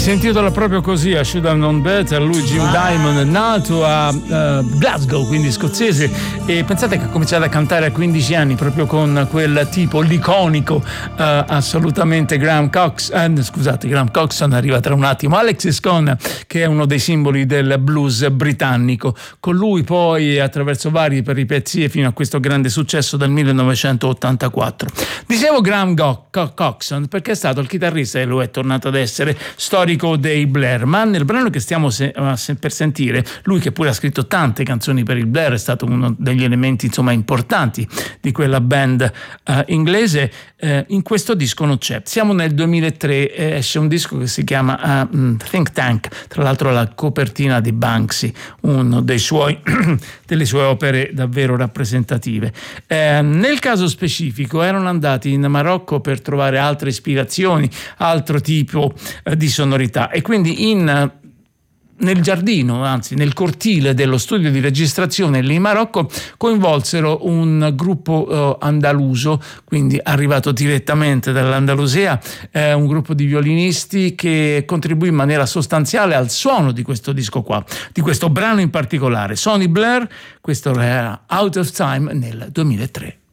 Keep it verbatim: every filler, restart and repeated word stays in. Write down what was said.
Si intitola proprio così, I Should Have Known Better. Lui, Jim Diamond, nato a uh, Glasgow, quindi scozzese, e pensate che ha cominciato a cantare a quindici anni proprio con quel tipo, l'iconico uh, assolutamente Graham Cox, eh, scusate, Graham Coxon arriva tra un attimo, Alexis Cohn, che è uno dei simboli del blues britannico. Con lui poi, attraverso varie peripezie, fino a questo grande successo del millenovecentottantaquattro. Dicevo Graham Go- Co- Coxon perché è stato il chitarrista, e lo è tornato ad essere, storico dei Blair, ma nel brano che stiamo se- per sentire, lui che pure ha scritto tante canzoni per il Blair, è stato uno degli elementi insomma importanti di quella band uh, inglese, uh, in questo disco non c'è. Siamo nel duemilatré, eh, esce un disco che si chiama uh, Think Tank, tra l'altro la copertina di Banksy, uno dei suoi delle sue opere davvero rappresentative. Eh, nel caso specifico erano andati in Marocco per trovare altre ispirazioni, altro tipo uh, di sonorità, e quindi in nel giardino, anzi nel cortile dello studio di registrazione lì in Marocco, coinvolsero un gruppo eh, andaluso, quindi arrivato direttamente dall'Andalusia, eh, un gruppo di violinisti che contribuì in maniera sostanziale al suono di questo disco qua, di questo brano in particolare. Sonny Blair, questo era Out of Time nel duemilatré.